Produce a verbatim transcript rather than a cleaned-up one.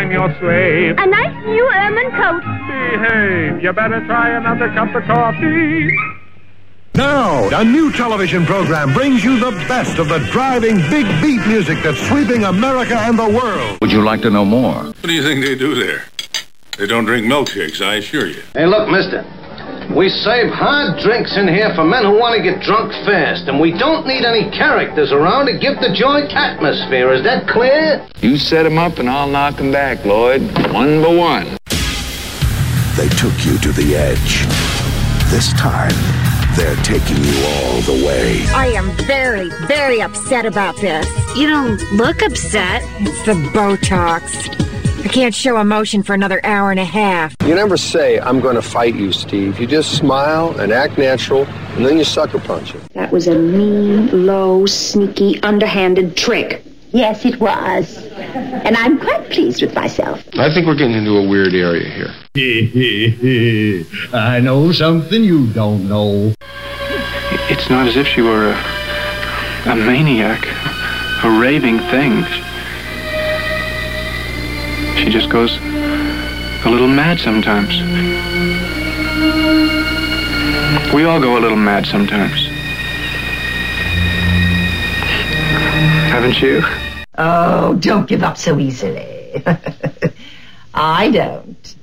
I'm your slave. A nice new ermine coat. Behave. You better try another cup of coffee. Now, a new television program brings you the best of the driving big beat music that's sweeping America and the world. Would you like to know more? What do you think they do there? They don't drink milkshakes, I assure you. Hey, look, mister. We serve hard drinks in here for men who want to get drunk fast, and we don't need any characters around to give the joint atmosphere. Is that clear? You set him up and I'll knock him back, Lloyd. One by one. They took you to the edge. This time, they're taking you all the way. I am very, very upset about this. You don't look upset. It's the Botox. I can't show emotion for another hour and a half. You never say, I'm going to fight you, Steve. You just smile and act natural, and then you sucker punch it. That was a mean, low, sneaky, underhanded trick. Yes, it was. And I'm quite pleased with myself. I think we're getting into a weird area here. I know something you don't know. It's not as if she were a, a maniac, a raving thing. She just goes a little mad sometimes. We all go a little mad sometimes. Haven't you? Oh, don't give up so easily. I don't.